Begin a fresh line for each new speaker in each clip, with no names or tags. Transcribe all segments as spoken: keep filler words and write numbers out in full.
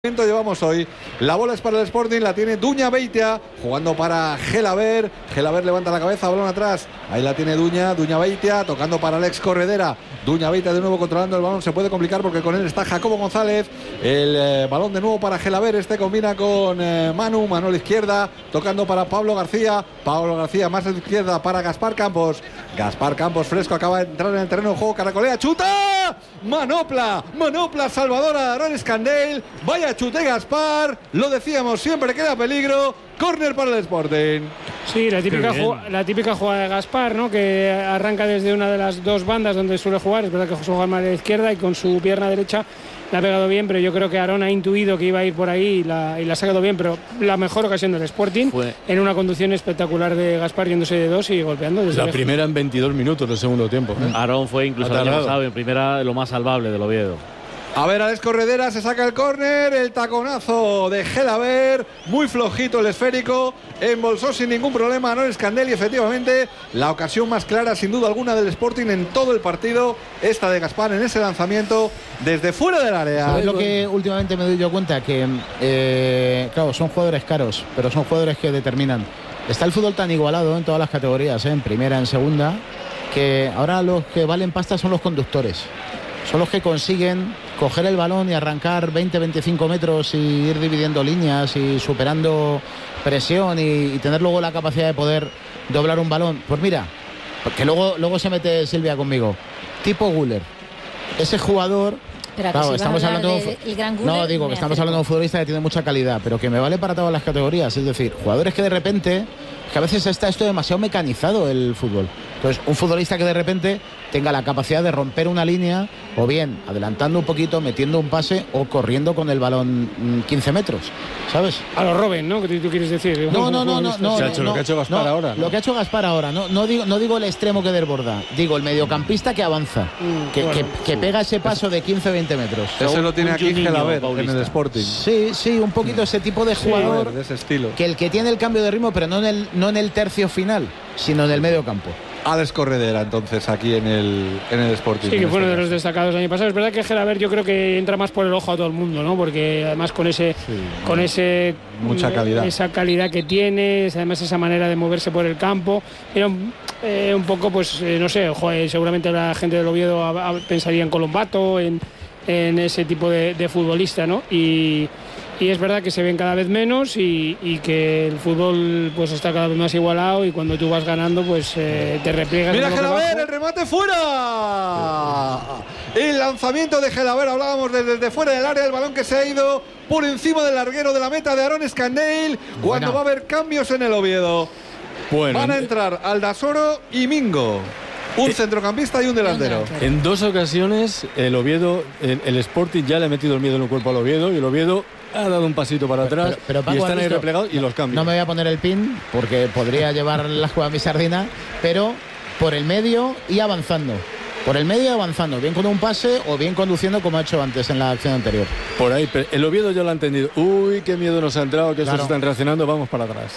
Llevamos hoy, la bola es para el Sporting, la tiene Duña Beitia, jugando para Gelaber, Gelaber levanta la cabeza, balón atrás, ahí la tiene Duña, Duña Beitia, tocando para Alex Corredera, Duña Beitia de nuevo controlando el balón, se puede complicar porque con él está Jacobo González, el eh, balón de nuevo para Gelaber, este combina con eh, Manu, Manu a la izquierda, tocando para Pablo García, Pablo García más a la izquierda para Gaspar Campos, Gaspar Campos fresco, acaba de entrar en el terreno de juego, caracolea, chuta, manopla, manopla salvadora de Aaron Scandell, vaya chute Gaspar, lo decíamos, siempre queda peligro, córner para el Sporting.
Sí, la típica, la típica jugada de Gaspar, ¿no? Que arranca desde una de las dos bandas donde suele jugar, es verdad que juega más a la izquierda y con su pierna derecha la ha pegado bien, pero yo creo que Aaron ha intuido que iba a ir por ahí y la, y la ha sacado bien, pero la mejor ocasión del Sporting fue en una conducción espectacular de Gaspar yéndose de dos y golpeando desde
la
lejos.
Primera en veintidós minutos del segundo tiempo. ¿eh?
Aaron fue incluso el año pasado en primera lo más salvable del Oviedo.
A ver, Alex Corredera se saca el córner, el taconazo de Gelaber, muy flojito el esférico, embolsó sin ningún problema a Aaron Scandell y efectivamente la ocasión más clara sin duda alguna del Sporting en todo el partido, esta de Gaspar en ese lanzamiento desde fuera del área.
¿Sabes lo que últimamente me doy yo cuenta? Que, eh, claro, son jugadores caros, pero son jugadores que determinan. Está el fútbol tan igualado en todas las categorías, ¿eh? En primera, en segunda, que ahora los que valen pasta son los conductores. Son los que consiguen coger el balón y arrancar veinte a veinticinco metros y ir dividiendo líneas y superando presión y, y tener luego la capacidad de poder doblar un balón. Pues mira, porque luego, luego se mete Silvia conmigo. Tipo Güler. Ese jugador... Claro, si estamos hablando de, de gran Güler, no, digo que estamos hablando de un futbolista que tiene mucha calidad, pero que me vale para todas las categorías. Es decir, jugadores que de repente... que a veces está esto demasiado mecanizado el fútbol. Entonces, un futbolista que de repente tenga la capacidad de romper una línea, o bien adelantando un poquito, metiendo un pase, o corriendo con el balón quince metros, ¿sabes?
A los Robben, ¿no? ¿Qué tú quieres decir?
No, no, no, no, no,
se ha hecho
no,
lo que ha hecho Gaspar
no,
ahora.
¿no? Lo que ha hecho Gaspar ahora, no, no digo, no digo el extremo que desborda, digo el mediocampista que avanza, mm, que, bueno, que, que pega ese paso de quince a veinte metros.
Ese lo tiene aquí Gelaber en el Sporting.
Sí, sí, un poquito ese tipo de jugador,
sí, de ese estilo.
Que el que tiene el cambio de ritmo, pero no en el, no en el tercio final, sino en el medio campo.
Alex Corredera entonces aquí en el, en el Sporting.
Sí, que fue uno de
caso.
los destacados el año pasado. Es verdad que Gelaber yo creo que entra más por el ojo a todo el mundo, ¿no? Porque además con ese, sí, con ese
mucha calidad,
esa calidad que tiene, además esa manera de moverse por el campo, era un, eh, un poco, pues eh, no sé, joder, seguramente la gente del Oviedo a, a, pensaría en Colombato, en, en ese tipo de, de futbolista, ¿no? Y Y es verdad que se ven cada vez menos y, y que el fútbol pues está cada vez más igualado y cuando tú vas ganando pues eh, te repliegas.
Mira Gelaber, el remate fuera. El lanzamiento de Gelaber, hablábamos desde, desde fuera del área, el balón que se ha ido por encima del larguero de la meta de Aaron Scandell. Cuando bueno. va a haber cambios en el Oviedo. Bueno. Van a entrar Aldasoro y Mingo. Un centrocampista y un delantero.
En dos ocasiones el Oviedo, el, el Sporting ya le ha metido el miedo en el cuerpo al Oviedo y el Oviedo ha dado un pasito para atrás, pero, pero, pero, y están ahí replegados y los cambios.
No me voy a poner el pin porque podría llevar la jugada a mi sardina, pero por el medio y avanzando. Por el medio y avanzando, bien con un pase o bien conduciendo como ha hecho antes en la acción anterior.
Por ahí, el Oviedo ya lo ha entendido. Uy, qué miedo nos ha entrado, que claro. Estos están reaccionando, vamos para atrás.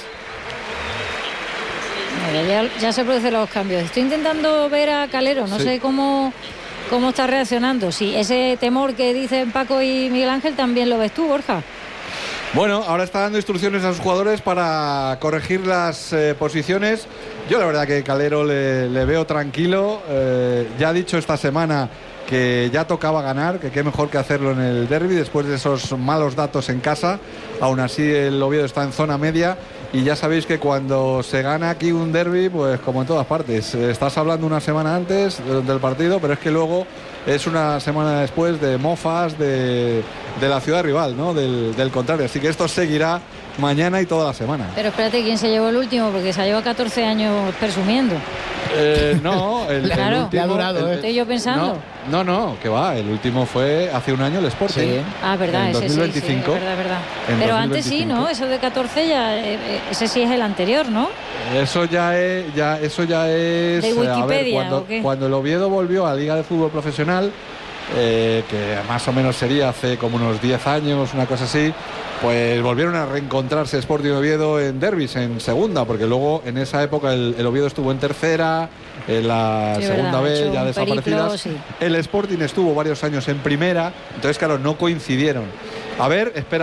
Ya, ya se producen los cambios. Estoy intentando ver a Calero, no sí. sé cómo... ¿Cómo está reaccionando? Sí, ese temor que dicen Paco y Miguel Ángel también lo ves tú, Borja.
Bueno, ahora está dando instrucciones a sus jugadores para corregir las eh, posiciones. Yo la verdad que Calero le, le veo tranquilo. Eh, ya ha dicho esta semana que ya tocaba ganar, que qué mejor que hacerlo en el derbi después de esos malos datos en casa. Aún así el Oviedo está en zona media. Y ya sabéis que cuando se gana aquí un derbi, pues como en todas partes, estás hablando una semana antes del partido, pero es que luego es una semana después de mofas de, de la ciudad rival, ¿no? Del, del contrario. Así que esto seguirá mañana y toda la semana.
Pero espérate, ¿quién se llevó el último? Porque se ha llevado catorce años presumiendo.
Eh, no, el,
claro,
el último,
ha durado,
¿eh? Estoy yo pensando.
No, no, no, que va, el último fue hace un año el Sporting. Sí.
Ah, verdad,
en
ese
dos mil veinticinco.
sí, sí, verdad, verdad. Pero antes sí, ¿no? Eso de catorce ya, eh, ese sí es el anterior, ¿no?
Eso ya es, ya, eso ya es.
¿De Wikipedia
a ver, cuando,
o qué?
Cuando el Oviedo volvió a la Liga de Fútbol Profesional, eh, que más o menos sería hace como unos diez años, una cosa así, pues volvieron a reencontrarse Sporting y Oviedo en derbis, en segunda, porque luego en esa época el, el Oviedo estuvo en tercera, en la sí, segunda vez ya desaparecidas. Periplo, sí. El Sporting estuvo varios años en primera, entonces claro, no coincidieron. A ver, espera.